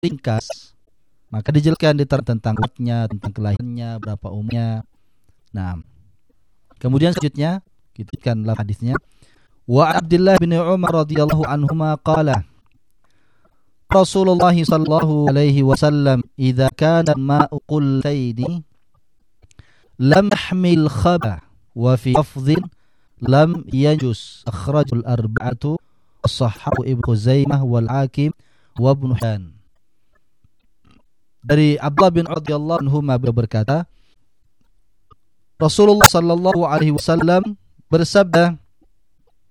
ringkas, maka dijelaskan tentang waktunya, tentang kelahirannya, berapa umurnya. Nah, kemudian selanjutnya kita lihatkan dalam hadisnya. Wa Abdullah bin Umar radhiyallahu anhuma qala Rasulullah sallallahu alaihi wasallam idza kana ma'u qullaini lam yahmil khaba wa fi lafdhin lam yanjus akhrajul arba'atu as-sahhahu Ibnu Khuzaimah wal Hakim wa Ibnu Hibban. Dari Abdullah bin radhiyallahu anhu berkata, Rasulullah sallallahu alaihi wasallam bersabda,